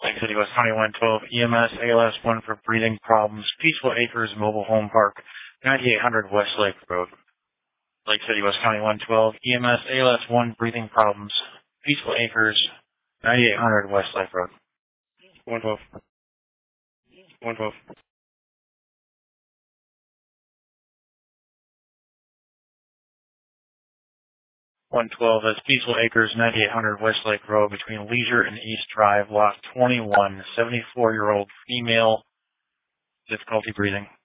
Lake City, West County 112, EMS, ALS 1 for breathing problems, Peaceful Acres Mobile Home Park, 9800 West Lake Road. Lake City, West County 112, EMS, ALS 1 breathing problems, Peaceful Acres, 9800 West Lake Road. 112. 112. 112, that's Peaceful Acres, 9800 West Lake Road, between Leisure and East Drive, lot 21, 74-year-old female, difficulty breathing.